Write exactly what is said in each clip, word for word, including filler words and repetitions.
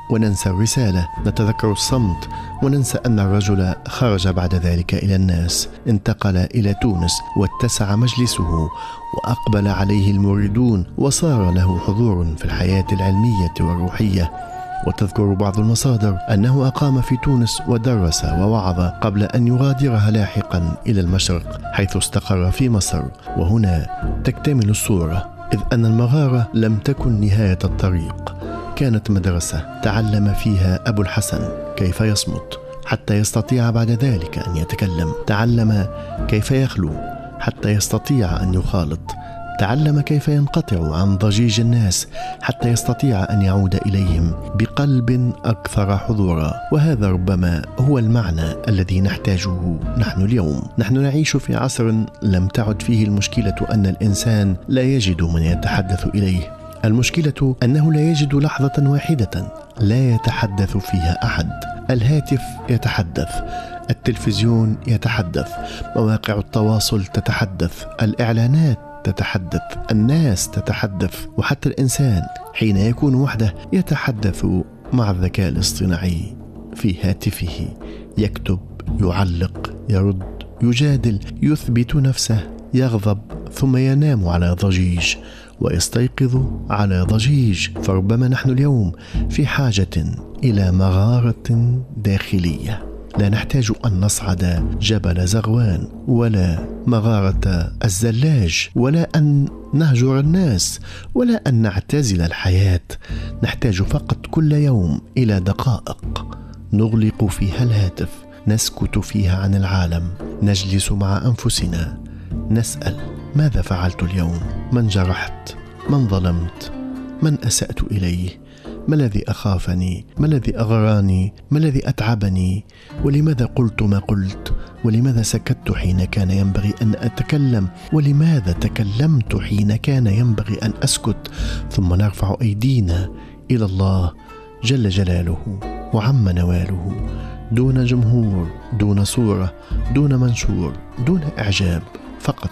وننسى الرسالة، نتذكر الصمت وننسى أن الرجل خرج بعد ذلك إلى الناس، انتقل إلى تونس واتسع مجلسه وأقبل عليه الموردون وصار له حضور في الحياة العلمية والروحية. وتذكر بعض المصادر أنه أقام في تونس ودرس ووعظ قبل أن يغادرها لاحقا إلى المشرق حيث استقر في مصر. وهنا تكتمل الصورة، إذ أن المغارة لم تكن نهاية الطريق، كانت مدرسة تعلم فيها أبو الحسن كيف يصمت حتى يستطيع بعد ذلك أن يتكلم، تعلم كيف يخلو حتى يستطيع أن يخالط، تعلم كيف ينقطع عن ضجيج الناس حتى يستطيع أن يعود إليهم بقلب أكثر حضورا. وهذا ربما هو المعنى الذي نحتاجه نحن اليوم. نحن نعيش في عصر لم تعد فيه المشكلة أن الإنسان لا يجد من يتحدث إليه، المشكلة أنه لا يجد لحظة واحدة لا يتحدث فيها أحد. الهاتف يتحدث، التلفزيون يتحدث، مواقع التواصل تتحدث، الإعلانات تتحدث، الناس تتحدث، وحتى الإنسان حين يكون وحده يتحدث مع الذكاء الاصطناعي في هاتفه، يكتب، يعلق، يرد، يجادل، يثبت نفسه، يغضب ثم ينام على ضجيج ويستيقظ على ضجيج. فربما نحن اليوم في حاجة إلى مغارة داخلية، لا نحتاج أن نصعد جبل زغوان ولا مغارة الزلاج ولا أن نهجر الناس ولا أن نعتزل الحياة. نحتاج فقط كل يوم إلى دقائق نغلق فيها الهاتف، نسكت فيها عن العالم، نجلس مع أنفسنا، نسأل: ماذا فعلت اليوم؟ من جرحت؟ من ظلمت؟ من أسأت إليه؟ ما الذي أخافني؟ ما الذي أغراني؟ ما الذي أتعبني؟ ولماذا قلت ما قلت؟ ولماذا سكت حين كان ينبغي أن أتكلم؟ ولماذا تكلمت حين كان ينبغي أن أسكت؟ ثم نرفع أيدينا إلى الله جل جلاله وعم نواله، دون جمهور، دون صورة، دون منشور، دون إعجاب، فقط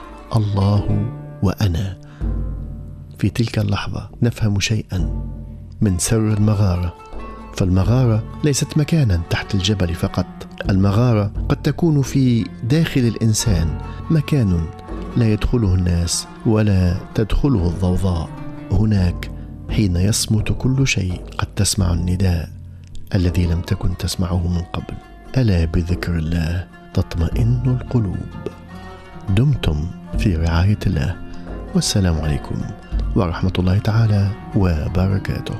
الله وأنا. في تلك اللحظة نفهم شيئا من سر المغارة. فالمغارة ليست مكانا تحت الجبل فقط، المغارة قد تكون في داخل الإنسان، مكان لا يدخله الناس ولا تدخله الضوضاء. هناك حين يصمت كل شيء قد تسمع النداء الذي لم تكن تسمعه من قبل: ألا بذكر الله تطمئن القلوب. دمتم في رعاية الله، والسلام عليكم ورحمة الله تعالى وبركاته.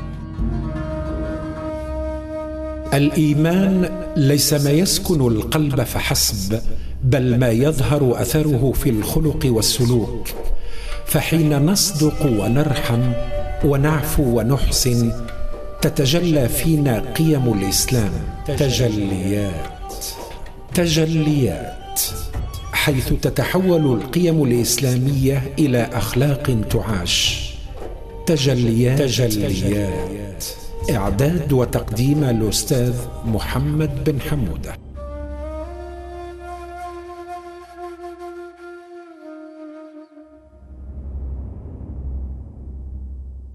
الإيمان ليس ما يسكن القلب فحسب، بل ما يظهر أثره في الخلق والسلوك. فحين نصدق ونرحم ونعفو ونحسن تتجلى فينا قيم الإسلام، تجليات تجليات حيث تتحول القيم الإسلامية إلى أخلاق تعاش. تجليات, تجليات. إعداد وتقديم الأستاذ محمد بن حمودة.